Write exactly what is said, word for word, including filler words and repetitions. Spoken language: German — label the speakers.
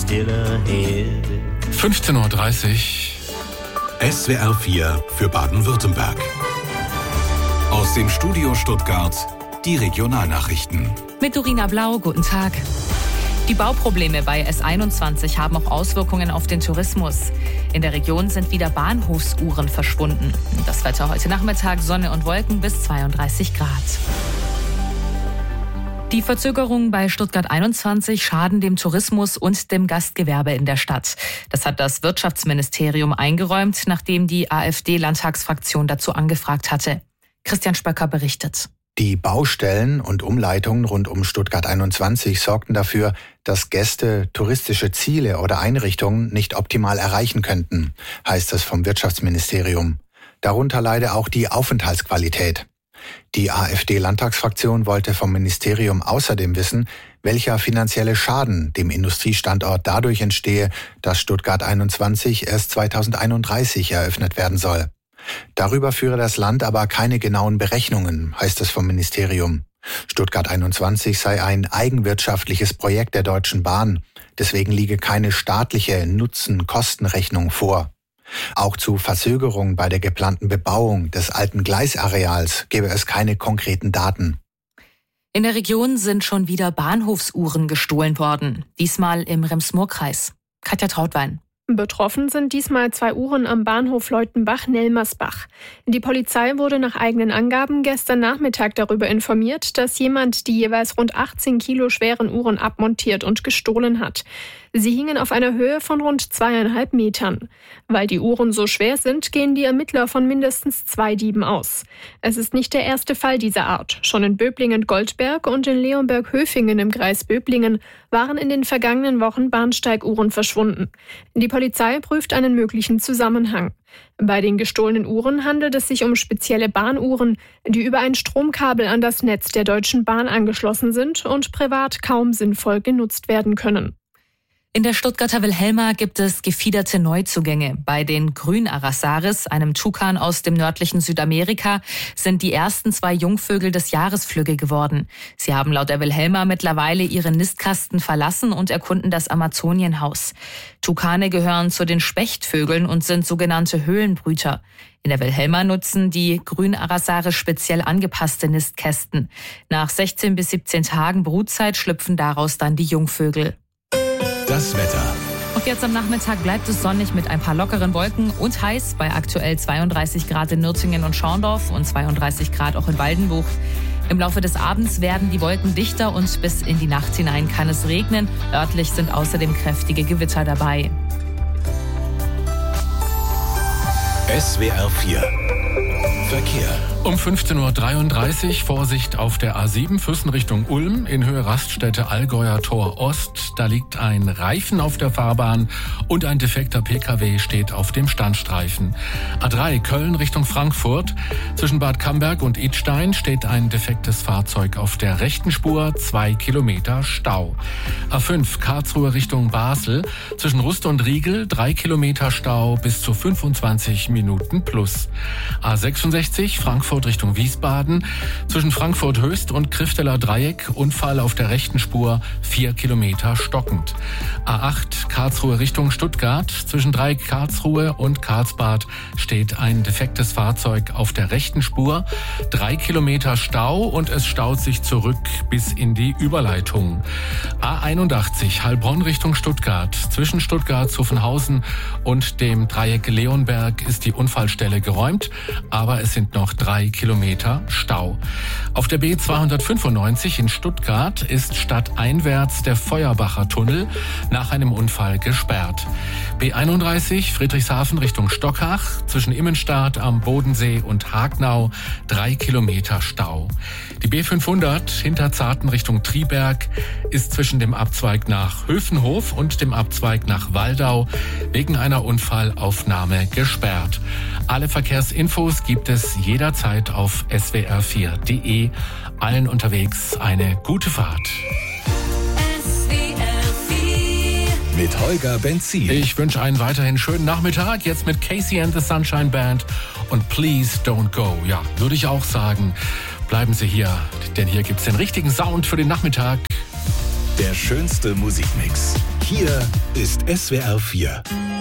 Speaker 1: still ahead.
Speaker 2: fünfzehn Uhr dreißig.
Speaker 3: S W R vier für Baden-Württemberg. Aus dem Studio Stuttgart die Regionalnachrichten.
Speaker 4: Mit Dorina Blau, guten Tag. Die Bauprobleme bei S einundzwanzig haben auch Auswirkungen auf den Tourismus. In der Region sind wieder Bahnhofsuhren verschwunden. Das Wetter heute Nachmittag, Sonne und Wolken bis zweiunddreißig Grad. Die Verzögerungen bei Stuttgart einundzwanzig schaden dem Tourismus und dem Gastgewerbe in der Stadt. Das hat das Wirtschaftsministerium eingeräumt, nachdem die AfD-Landtagsfraktion dazu angefragt hatte. Christian Spöcker berichtet.
Speaker 5: Die Baustellen und Umleitungen rund um Stuttgart einundzwanzig sorgten dafür, dass Gäste touristische Ziele oder Einrichtungen nicht optimal erreichen könnten, heißt es vom Wirtschaftsministerium. Darunter leide auch die Aufenthaltsqualität. Die AfD-Landtagsfraktion wollte vom Ministerium außerdem wissen, welcher finanzielle Schaden dem Industriestandort dadurch entstehe, dass Stuttgart einundzwanzig erst zweitausendeinunddreißig eröffnet werden soll. Darüber führe das Land aber keine genauen Berechnungen, heißt es vom Ministerium. Stuttgart einundzwanzig sei ein eigenwirtschaftliches Projekt der Deutschen Bahn. Deswegen liege keine staatliche Nutzen-Kosten-Rechnung vor. Auch zu Verzögerungen bei der geplanten Bebauung des alten Gleisareals gebe es keine konkreten Daten.
Speaker 4: In der Region sind schon wieder Bahnhofsuhren gestohlen worden. Diesmal im Rems-Murr-Kreis. Katja Trautwein.
Speaker 6: Betroffen sind diesmal zwei Uhren am Bahnhof Leutenbach-Nelmersbach. Die Polizei wurde nach eigenen Angaben gestern Nachmittag darüber informiert, dass jemand die jeweils rund achtzehn Kilo schweren Uhren abmontiert und gestohlen hat. Sie hingen auf einer Höhe von rund zweieinhalb Metern. Weil die Uhren so schwer sind, gehen die Ermittler von mindestens zwei Dieben aus. Es ist nicht der erste Fall dieser Art. Schon in Böblingen-Goldberg und in Leonberg-Höfingen im Kreis Böblingen waren in den vergangenen Wochen Bahnsteiguhren verschwunden. Die Polizei prüft einen möglichen Zusammenhang. Bei den gestohlenen Uhren handelt es sich um spezielle Bahnuhren, die über ein Stromkabel an das Netz der Deutschen Bahn angeschlossen sind und privat kaum sinnvoll genutzt werden können.
Speaker 4: In der Stuttgarter Wilhelma gibt es gefiederte Neuzugänge. Bei den Grünarrasaris, einem Tukan aus dem nördlichen Südamerika, sind die ersten zwei Jungvögel des Jahres flügge geworden. Sie haben laut der Wilhelma mittlerweile ihren Nistkasten verlassen und erkunden das Amazonienhaus. Tukane gehören zu den Spechtvögeln und sind sogenannte Höhlenbrüter. In der Wilhelma nutzen die Grünarrasaris speziell angepasste Nistkästen. Nach sechzehn bis siebzehn Tagen Brutzeit schlüpfen daraus dann die Jungvögel.
Speaker 3: Das Wetter.
Speaker 4: Und jetzt am Nachmittag bleibt es sonnig mit ein paar lockeren Wolken und heiß bei aktuell zweiunddreißig Grad in Nürtingen und Schorndorf und zweiunddreißig Grad auch in Waldenbuch. Im Laufe des Abends werden die Wolken dichter und bis in die Nacht hinein kann es regnen. Örtlich sind außerdem kräftige Gewitter dabei.
Speaker 3: S W R vier Verkehr.
Speaker 2: Um fünfzehn Uhr dreiunddreißig Vorsicht auf der A sieben Füssen Richtung Ulm in Höhe Raststätte Allgäuer Tor Ost. Da liegt ein Reifen auf der Fahrbahn und ein defekter Pkw steht auf dem Standstreifen. A drei Köln Richtung Frankfurt. Zwischen Bad Camberg und Idstein steht ein defektes Fahrzeug auf der rechten Spur, zwei Kilometer Stau. A fünf Karlsruhe Richtung Basel. Zwischen Rust und Riegel drei Kilometer Stau bis zu fünfundzwanzig Minuten plus. A sechsundsechzig Frankfurt Richtung Wiesbaden. Zwischen Frankfurt Höchst und Krifteler Dreieck Unfall auf der rechten Spur, vier Kilometer stockend. A acht Karlsruhe Richtung Stuttgart. Zwischen Dreieck Karlsruhe und Karlsbad steht ein defektes Fahrzeug auf der rechten Spur, drei Kilometer Stau und es staut sich zurück bis in die Überleitung. A einundachtzig Heilbronn Richtung Stuttgart. Zwischen Stuttgart, Zuffenhausen und dem Dreieck Leonberg ist die Unfallstelle geräumt, aber es sind noch drei Kilometer Stau. Auf der B zweihundertfünfundneunzig in Stuttgart ist stadteinwärts der Feuerbacher Tunnel nach einem Unfall gesperrt. B einunddreißig Friedrichshafen Richtung Stockach, zwischen Immenstadt am Bodensee und Hagnau drei Kilometer Stau. Die B fünfhundert Hinterzarten Richtung Triberg ist zwischen dem Abzweig nach Höfenhof und dem Abzweig nach Waldau wegen einer Unfallaufnahme gesperrt. Alle Verkehrsinfos gibt es jederzeit auf S W R vier Punkt de. Allen unterwegs eine gute Fahrt.
Speaker 3: S W R vier mit Holger Benzin.
Speaker 2: Ich wünsche einen weiterhin schönen Nachmittag. Jetzt mit Casey and the Sunshine Band und Please Don't Go. Ja, würde ich auch sagen. Bleiben Sie hier, denn hier gibt's den richtigen Sound für den Nachmittag.
Speaker 3: Der schönste Musikmix. Hier ist S W R vier.